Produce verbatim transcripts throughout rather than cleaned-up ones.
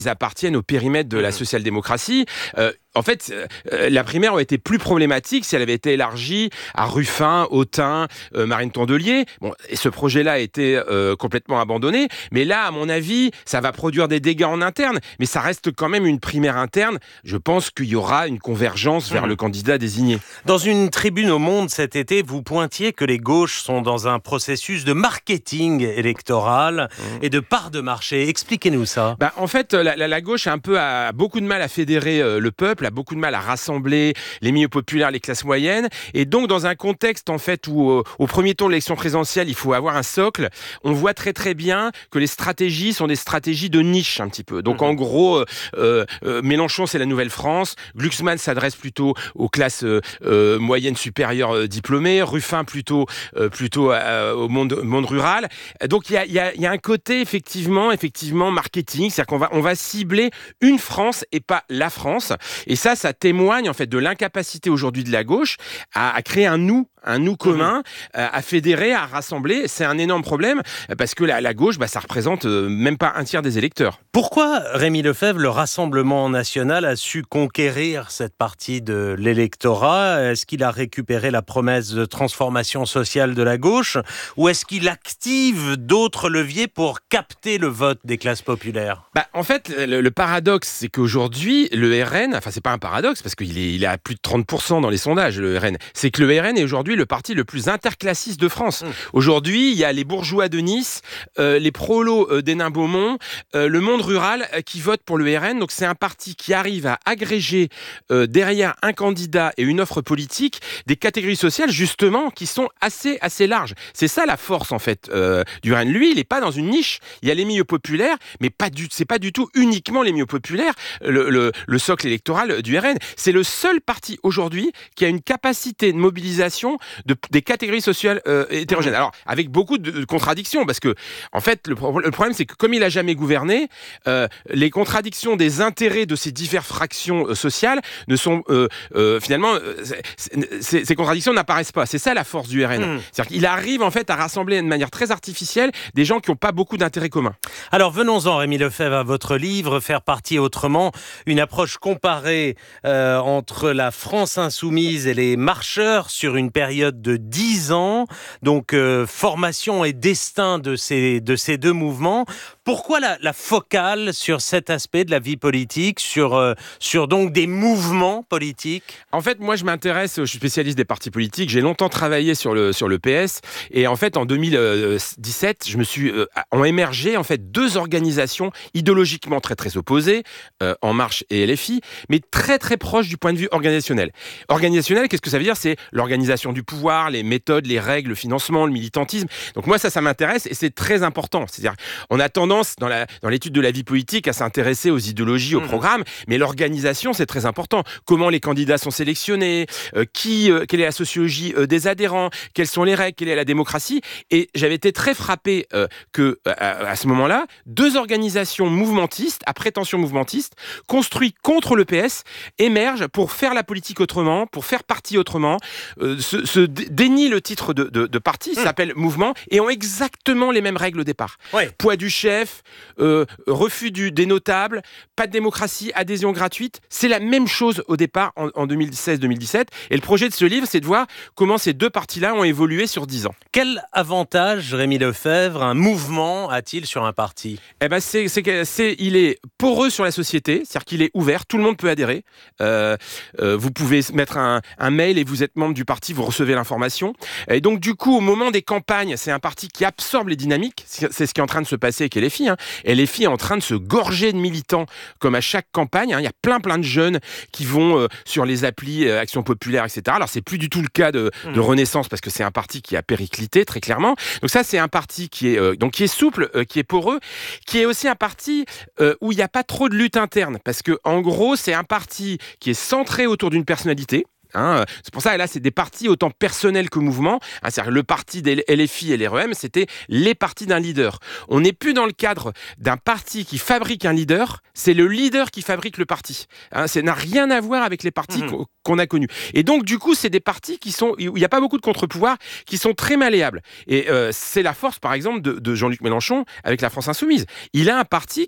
Ils appartiennent au périmètre de la social-démocratie. Euh, En fait, euh, la primaire aurait été plus problématique si elle avait été élargie à Ruffin, Autain, euh, Marine Tondelier. Bon, et ce projet-là a été euh, complètement abandonné. Mais là, à mon avis, ça va produire des dégâts en interne. Mais ça reste quand même une primaire interne. Je pense qu'il y aura une convergence vers mmh. le candidat désigné. Dans une tribune au Monde cet été, vous pointiez que les gauches sont dans un processus de marketing électoral mmh. et de part de marché. Expliquez-nous ça. Bah, en fait, la, la, la gauche a un peu a beaucoup de mal à fédérer euh, le peuple, a beaucoup de mal à rassembler les milieux populaires, les classes moyennes. Et donc, dans un contexte, en fait, où euh, au premier tour de l'élection présidentielle, il faut avoir un socle, on voit très très bien que les stratégies sont des stratégies de niche, un petit peu. Donc, mmh. en gros, euh, euh, Mélenchon, c'est la Nouvelle-France. Glucksmann s'adresse plutôt aux classes euh, euh, moyennes supérieures euh, diplômées. Ruffin, plutôt, euh, plutôt euh, au monde, monde rural. Donc, il y a, y, a, y a un côté, effectivement, effectivement marketing. C'est-à-dire qu'on va, on va cibler une France et pas la France. Et ça, ça témoigne en fait de l'incapacité aujourd'hui de la gauche à, à créer un nous, un nous commun, mmh. euh, à fédérer, à rassembler. C'est un énorme problème parce que la, la gauche, bah, ça représente euh, même pas un tiers des électeurs. Pourquoi, Rémi Lefebvre, le Rassemblement national a su conquérir cette partie de l'électorat ? Est-ce qu'il a récupéré la promesse de transformation sociale de la gauche ou est-ce qu'il active d'autres leviers pour capter le vote des classes populaires ? Bah, en fait, le, le paradoxe, c'est qu'aujourd'hui, le R N, enfin c'est pas un paradoxe parce qu'il est, il est à plus de trente pour cent dans les sondages, le R N, c'est que le R N est aujourd'hui le parti le plus interclassiste de France. Mmh. Aujourd'hui, il y a les bourgeois de Nice, euh, les prolos euh, d'Hénin-Beaumont, euh, le monde rural euh, qui votent pour le R N. Donc c'est un parti qui arrive à agréger euh, derrière un candidat et une offre politique des catégories sociales justement qui sont assez assez larges. C'est ça la force en fait euh, du R N. Lui, il est pas dans une niche. Il y a les milieux populaires, mais pas du, c'est pas du tout uniquement les milieux populaires. Le, le, le socle électoral du R N, c'est le seul parti aujourd'hui qui a une capacité de mobilisation de, des catégories sociales euh, hétérogènes. Alors, avec beaucoup de, de contradictions, parce que, en fait, le, le problème, c'est que comme il n'a jamais gouverné, euh, les contradictions des intérêts de ces diverses fractions euh, sociales ne sont, euh, euh, finalement, euh, c'est, c'est, ces contradictions n'apparaissent pas. C'est ça la force du R N. Mmh. C'est-à-dire qu'il arrive, en fait, à rassembler de manière très artificielle des gens qui n'ont pas beaucoup d'intérêts communs. Alors, venons-en, Rémi Lefebvre, à votre livre, Faire partie autrement, une approche comparée euh, entre la France insoumise et les marcheurs sur une période de dix ans, donc euh, formation et destin de ces, de ces deux mouvements. Pourquoi la, la focale sur cet aspect de la vie politique, sur, euh, sur donc des mouvements politiques ? En fait, moi, je m'intéresse, je suis spécialiste des partis politiques, j'ai longtemps travaillé sur le, sur le P S, et en fait, en deux mille dix-sept, je me suis, euh, ont émergé en fait deux organisations idéologiquement très très opposées, euh, En Marche et L F I, mais très très proches du point de vue organisationnel. Organisationnel, qu'est-ce que ça veut dire ? C'est l'organisation du pouvoir, les méthodes, les règles, le financement, le militantisme. Donc moi, ça, ça m'intéresse et c'est très important. C'est-à-dire, on a tendance, dans, la, dans l'étude de la vie politique, à s'intéresser aux idéologies, aux mmh. programmes, mais l'organisation, c'est très important. Comment les candidats sont sélectionnés, euh, qui, euh, quelle est la sociologie euh, des adhérents, quelles sont les règles, quelle est la démocratie. Et j'avais été très frappé euh, que, à, à ce moment-là, deux organisations mouvementistes, à prétention mouvmentiste, construites contre le P S, émergent pour faire la politique autrement, pour faire parti autrement, euh, se, se dénient le titre de, de, de parti, mmh. s'appelle mouvement, et ont exactement les mêmes règles au départ. Ouais. Poids du chef, euh, refus du, des notables, pas de démocratie, adhésion gratuite. C'est la même chose au départ en, en deux mille seize deux mille dix-sept. Et le projet de ce livre, c'est de voir comment ces deux partis-là ont évolué sur dix ans. Quel avantage, Rémi Lefebvre, un mouvement a-t-il sur un parti ? Eh ben, c'est, c'est, c'est, il est poreux sur la société, c'est-à-dire qu'il est ouvert, tout le monde peut adhérer. Euh, euh, vous pouvez mettre un, un mail et vous êtes membre du parti, vous recevez l'information. Et donc, du coup, au moment des campagnes, c'est un parti qui absorbe les dynamiques. C'est ce qui est en train de se passer avec L F I. Hein. L F I est en train de se gorger de militants, comme à chaque campagne. Hein. Il y a plein, plein de jeunes qui vont euh, sur les applis euh, Action Populaire, et cetera. Alors, c'est plus du tout le cas de, mmh. de Renaissance, parce que c'est un parti qui a périclité, très clairement. Donc ça, c'est un parti qui est, euh, donc, qui est souple, euh, qui est poreux, qui est aussi un parti euh, où il n'y a pas trop de lutte interne. Parce que, en gros, c'est un parti qui est centré autour d'une personnalité. Hein, c'est pour ça, là, c'est des partis autant personnels que mouvements. Hein, c'est-à-dire le parti des L F I et les R E M, c'était les partis d'un leader. On n'est plus dans le cadre d'un parti qui fabrique un leader, c'est le leader qui fabrique le parti. Hein, ça n'a rien à voir avec les partis mmh. qu'on a connus. Et donc, du coup, c'est des partis qui sont, où il n'y a pas beaucoup de contre-pouvoirs, qui sont très malléables. Et euh, c'est la force, par exemple, de, de Jean-Luc Mélenchon avec la France Insoumise. Il a un parti qui est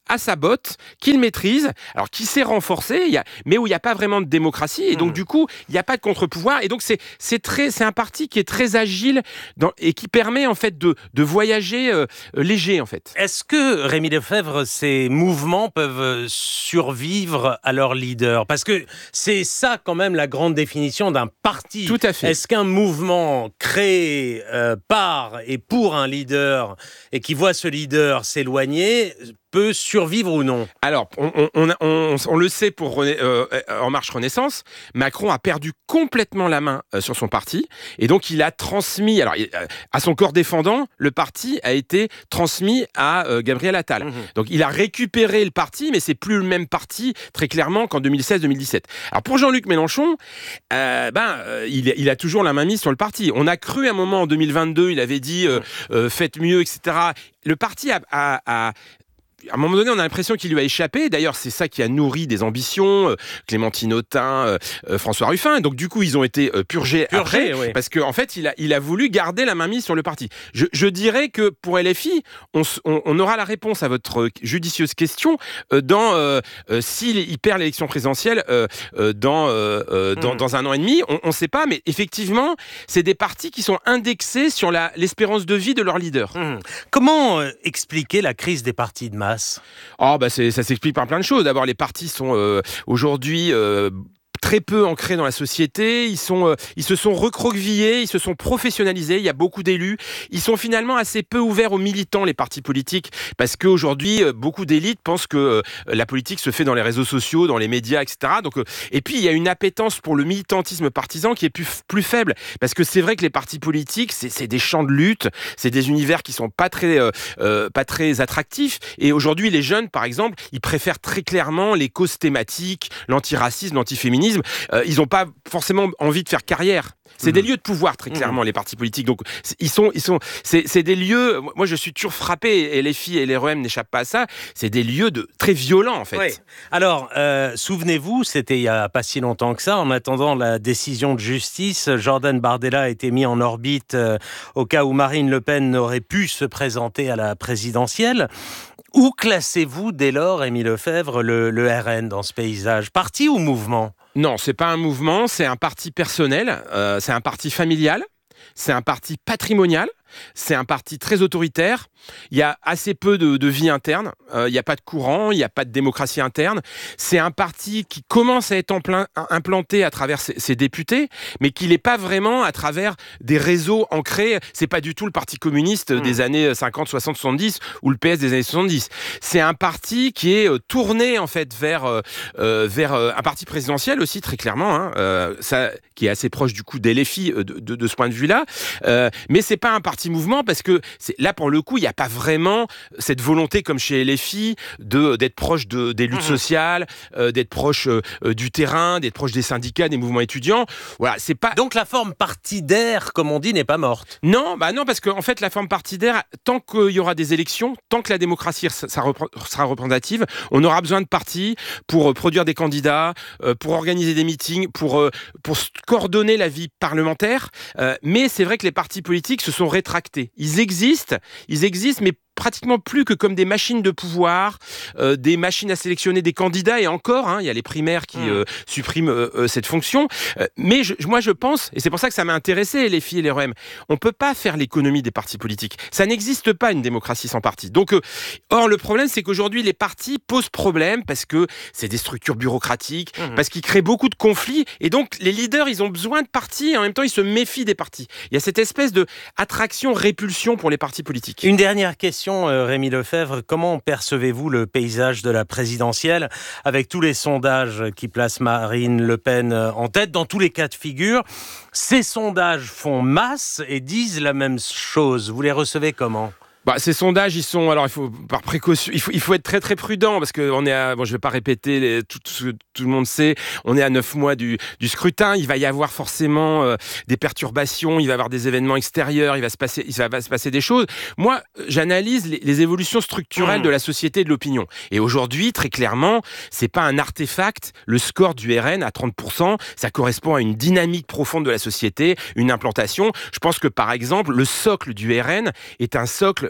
à sa botte, qu'il maîtrise, alors qui s'est renforcé, il y a, mais où il n'y a pas vraiment de démocratie, et donc mmh. du coup, il n'y a pas de contre-pouvoir, et donc c'est, c'est, très, c'est un parti qui est très agile dans, et qui permet en fait de, de voyager euh, léger en fait. Est-ce que, Rémi Lefebvre, ces mouvements peuvent survivre à leur leader ? Parce que c'est ça quand même la grande définition d'un parti. Tout à fait. Est-ce qu'un mouvement créé euh, par et pour un leader et qui voit ce leader s'éloigner peut survivre ou non ? Alors, on, on, on, on, on le sait pour René, euh, En Marche Renaissance, Macron a perdu complètement la main euh, sur son parti, et donc il a transmis, alors à son corps défendant, le parti a été transmis à euh, Gabriel Attal. Mmh. Donc il a récupéré le parti, mais c'est plus le même parti, très clairement, qu'en deux mille seize deux mille dix-sept. Alors pour Jean-Luc Mélenchon, euh, ben, euh, il, il a toujours la main mise sur le parti. On a cru à un moment en deux mille vingt-deux, il avait dit euh, euh, faites mieux, et cetera. Le parti a... a, a à un moment donné, on a l'impression qu'il lui a échappé. D'ailleurs, c'est ça qui a nourri des ambitions. Euh, Clémentine Autain, euh, euh, François Ruffin. Donc, du coup, ils ont été euh, purgés, purgés après, oui. Parce qu'en en fait, il a, il a voulu garder la mainmise sur le parti. Je, je dirais que pour L F I, on, on, on aura la réponse à votre judicieuse question euh, dans euh, euh, s'il perd l'élection présidentielle euh, euh, dans, euh, dans, mmh. dans un an et demi. On ne sait pas, mais effectivement, c'est des partis qui sont indexés sur la, l'espérance de vie de leur leader. Mmh. Comment euh, expliquer la crise des partis de masse ? Oh, bah c'est, ça s'explique par plein de choses. D'abord, les partis sont euh, aujourd'hui euh, très peu ancrés dans la société, ils, sont, euh, ils se sont recroquevillés, ils se sont professionnalisés, il y a beaucoup d'élus, ils sont finalement assez peu ouverts aux militants, les partis politiques, parce qu'aujourd'hui, euh, beaucoup d'élites pensent que euh, la politique se fait dans les réseaux sociaux, dans les médias, et cetera. Donc, euh, et puis, il y a une appétence pour le militantisme partisan qui est plus, plus faible, parce que c'est vrai que les partis politiques, c'est, c'est des champs de lutte, c'est des univers qui sont pas très, euh, euh, pas très attractifs, et aujourd'hui, les jeunes, par exemple, ils préfèrent très clairement les causes thématiques, l'antiracisme, l'antiféminisme. Euh, ils n'ont pas forcément envie de faire carrière. C'est mmh. des lieux de pouvoir, très clairement, mmh. les partis politiques. Donc, ils sont, ils sont, c'est, c'est des lieux. Moi, je suis toujours frappé, et les filles et les R E M n'échappent pas à ça. C'est des lieux de très violents, en fait. Oui. Alors, euh, souvenez-vous, c'était il y a pas si longtemps que ça. En attendant la décision de justice, Jordan Bardella a été mis en orbite euh, au cas où Marine Le Pen n'aurait pu se présenter à la présidentielle. Où classez-vous dès lors, Rémi Lefebvre, le, le R N dans ce paysage ? Parti ou mouvement ? Non, c'est pas un mouvement, c'est un parti personnel, euh, c'est un parti familial, c'est un parti patrimonial, c'est un parti très autoritaire. Il y a assez peu de, de vie interne, euh, il n'y a pas de courant, il n'y a pas de démocratie interne. C'est un parti qui commence à être en plein, implanté à travers ses, ses députés, mais qui n'est pas vraiment à travers des réseaux ancrés. C'est pas du tout le parti communiste mmh. des années cinquante, soixante, soixante-dix ou le P S des années soixante-dix. C'est un parti qui est euh, tourné en fait vers, euh, vers euh, un parti présidentiel aussi, très clairement, hein, euh, ça, qui est assez proche du coup des L F I euh, de, de, de ce point de vue-là. Euh, mais c'est pas un parti mouvement parce que c'est, là, pour le coup, il n'y a pas vraiment cette volonté, comme chez L F I, de, d'être proche de, des luttes mmh. sociales, euh, d'être proche euh, du terrain, d'être proche des syndicats, des mouvements étudiants. Voilà, c'est pas... Donc la forme partidaire, comme on dit, n'est pas morte. Non, bah non, parce qu'en en fait, la forme partidaire, tant qu'il y aura des élections, tant que la démocratie sera représentative, on aura besoin de partis pour euh, produire des candidats, euh, pour organiser des meetings, pour, euh, pour coordonner la vie parlementaire. Euh, mais c'est vrai que les partis politiques se sont rétractés. Ils existent, ils existent, mais pratiquement plus que comme des machines de pouvoir, euh, des machines à sélectionner des candidats, et encore, hein, il y a les primaires qui mmh. euh, suppriment euh, euh, cette fonction. Euh, mais je, moi, je pense, et c'est pour ça que ça m'a intéressé, les filles et les R E M, on peut pas faire l'économie des partis politiques. Ça n'existe pas, une démocratie sans parti. Donc, euh, or, le problème, c'est qu'aujourd'hui, les partis posent problème parce que c'est des structures bureaucratiques, mmh. parce qu'ils créent beaucoup de conflits, et donc les leaders, ils ont besoin de partis, et en même temps, ils se méfient des partis. Il y a cette espèce de attraction-répulsion pour les partis politiques. Une dernière question. Rémi Lefebvre, comment percevez-vous le paysage de la présidentielle avec tous les sondages qui placent Marine Le Pen en tête dans tous les cas de figure? Ces sondages font masse et disent la même chose. Vous les recevez comment ? Bah, ces sondages, ils sont, alors il faut par précaution, il faut, il faut être très très prudent parce que on est à, bon, je vais pas répéter les, tout ce que tout le monde sait, on est à neuf mois du, du scrutin, il va y avoir forcément euh, des perturbations, il va y avoir des événements extérieurs, il va se passer, il va, va se passer des choses. Moi, j'analyse les, les évolutions structurelles mmh. de la société et de l'opinion. Et aujourd'hui, très clairement, c'est pas un artefact. Le score du R N à trente pour cent, ça correspond à une dynamique profonde de la société, une implantation. Je pense que par exemple, le socle du R N est un socle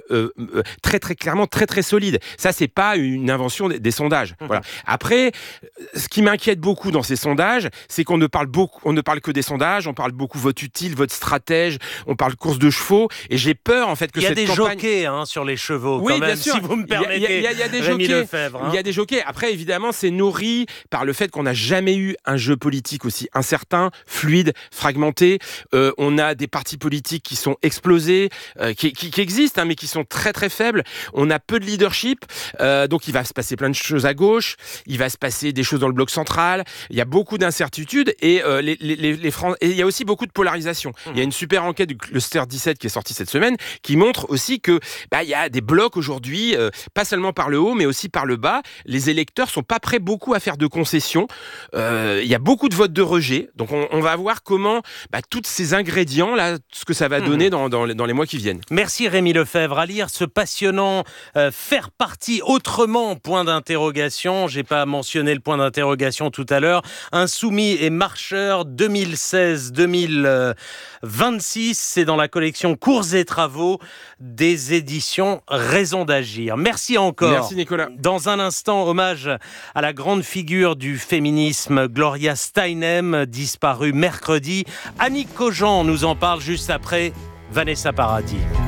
euh, euh, très très clairement très très solides. Ça, c'est pas une invention des, des sondages. Mmh. Voilà. Après, ce qui m'inquiète beaucoup dans ces sondages, c'est qu'on ne parle beaucoup, on ne parle que des sondages, on parle beaucoup vote utile, vote stratège, on parle course de chevaux, et j'ai peur en fait que cette campagne... Il y a des jockeys hein, sur les chevaux, oui, quand même, bien sûr. si vous me permettez. Il y a, il y a, il y a des Rémi jockeys. Lefebvre, hein. Il y a des jockeys. Après, évidemment, c'est nourri par le fait qu'on n'a jamais eu un jeu politique aussi incertain, fluide, fragmenté. Euh, on a des partis politiques qui sont explosés, euh, qui, qui, qui existent, hein, mais qui sont très très faibles. On a peu de leadership, euh, donc il va se passer plein de choses à gauche. Il va se passer des choses dans le bloc central. Il y a beaucoup d'incertitudes et euh, les, les, les, les Fran... et il y a aussi beaucoup de polarisation. Mmh. Il y a une super enquête du Cluster dix-sept qui est sortie cette semaine qui montre aussi que bah, il y a des blocs aujourd'hui, euh, pas seulement par le haut, mais aussi par le bas. Les électeurs sont pas prêts beaucoup à faire de concessions. Euh, il y a beaucoup de votes de rejet. Donc on, on va voir comment bah, tous ces ingrédients là, ce que ça va donner mmh. dans, dans, les, dans les mois qui viennent. Merci Rémi Lefebvre. À lire ce passionnant euh, Faire partie autrement, point d'interrogation. J'ai pas mentionné le point d'interrogation tout à l'heure. Insoumis et marcheurs deux mille seize deux mille vingt-six. C'est dans la collection Cours et Travaux des éditions Raison d'agir. Merci encore. Merci Nicolas. Dans un instant, hommage à la grande figure du féminisme, Gloria Steinem, disparue mercredi. Annick Cogent nous en parle juste après Vanessa Paradis.